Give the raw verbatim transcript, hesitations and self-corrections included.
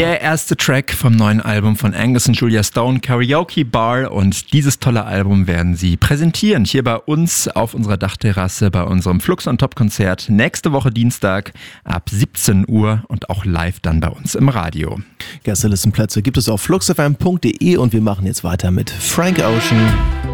Der erste Track vom neuen Album von Angus und Julia Stone, Karaoke Bar, und dieses tolle Album werden sie präsentieren hier bei uns auf unserer Dachterrasse bei unserem Flux on Top Konzert nächste Woche Dienstag ab siebzehn Uhr und auch live dann bei uns im Radio. Gästelistenplätze gibt es auf flux f m punkt d e und wir machen jetzt weiter mit Frank Ocean.